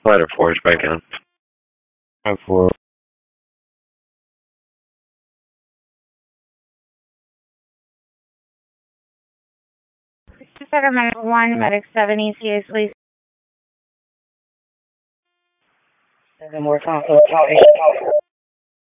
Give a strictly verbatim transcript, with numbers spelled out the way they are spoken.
Letter four is breaking. Letter four. sixty-seven, medic one, medic seven, E T A, please. Seven more time.